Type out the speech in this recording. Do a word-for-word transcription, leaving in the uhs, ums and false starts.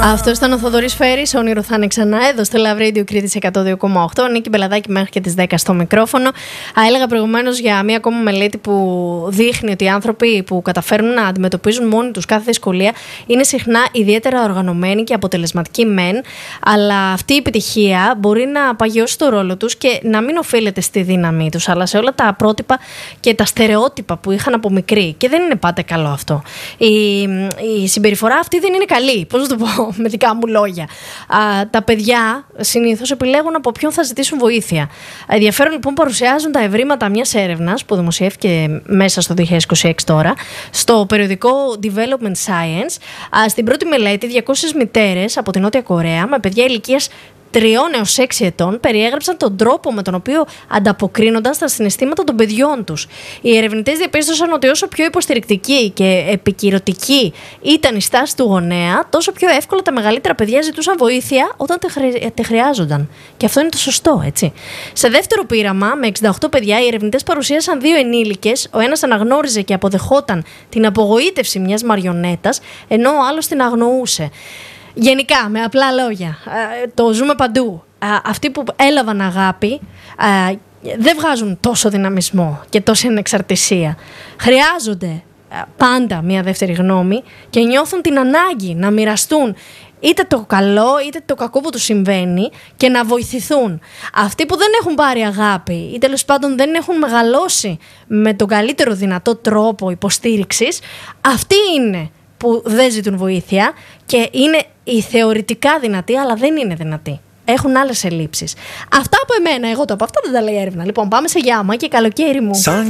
Αυτό ήταν ο Θοδωρής Φέρης, όνειρο θα είναι ξανά εδώ στο Love Radio Κρήτης εκατό δύο κόμμα οκτώ. Νίκη Μπελαδάκη μέχρι και τις δέκα στο μικρόφωνο. Α, έλεγα προηγουμένως για μία ακόμα μελέτη που δείχνει ότι οι άνθρωποι που καταφέρουν να αντιμετωπίζουν μόνοι τους κάθε δυσκολία είναι συχνά ιδιαίτερα οργανωμένοι και αποτελεσματικοί μεν, αλλά αυτή η επιτυχία μπορεί να παγιώσει το ρόλο τους και να μην οφείλεται στη δύναμή τους, αλλά σε όλα τα πρότυπα και τα στερεότυπα που είχαν από μικροί. Και δεν είναι πάντα καλό αυτό. Η, η συμπεριφορά αυτή δεν είναι καλή. Πώς να το πω με δικά μου λόγια. Α, τα παιδιά συνήθως επιλέγουν από ποιον θα ζητήσουν βοήθεια. Ενδιαφέρον λοιπόν παρουσιάζουν τα ευρήματα μιας έρευνας που δημοσιεύτηκε μέσα στο δύο χιλιάδες είκοσι έξι τώρα στο περιοδικό Development Science. Α, στην πρώτη μελέτη, διακόσιες μητέρες από την Νότια Κορέα με παιδιά ηλικίας τριών έως έξι ετών περιέγραψαν τον τρόπο με τον οποίο ανταποκρίνονταν στα συναισθήματα των παιδιών τους. Οι ερευνητές διαπίστωσαν ότι όσο πιο υποστηρικτική και επικυρωτική ήταν η στάση του γονέα, τόσο πιο εύκολα τα μεγαλύτερα παιδιά ζητούσαν βοήθεια όταν τη χρειάζονταν. Και αυτό είναι το σωστό, έτσι. Σε δεύτερο πείραμα, με εξήντα οκτώ παιδιά, οι ερευνητές παρουσίασαν δύο ενήλικες. Ο ένας αναγνώριζε και αποδεχόταν την απογοήτευση μιας μαριονέτας, ενώ ο άλλος την αγνοούσε. Γενικά, με απλά λόγια, το ζούμε παντού. Αυτοί που έλαβαν αγάπη δεν βγάζουν τόσο δυναμισμό και τόση ανεξαρτησία. Χρειάζονται πάντα μια δεύτερη γνώμη και νιώθουν την ανάγκη να μοιραστούν είτε το καλό είτε το κακό που τους συμβαίνει και να βοηθηθούν. Αυτοί που δεν έχουν πάρει αγάπη ή τέλος πάντων δεν έχουν μεγαλώσει με τον καλύτερο δυνατό τρόπο υποστήριξης, αυτοί είναι που δεν ζητούν βοήθεια και είναι οι θεωρητικά δυνατοί, αλλά δεν είναι δυνατοί. Έχουν άλλες ελλείψεις. Αυτά από εμένα, εγώ το από αυτά δεν τα λέει έρευνα. Λοιπόν, πάμε σε γιάμα και καλοκαίρι μου.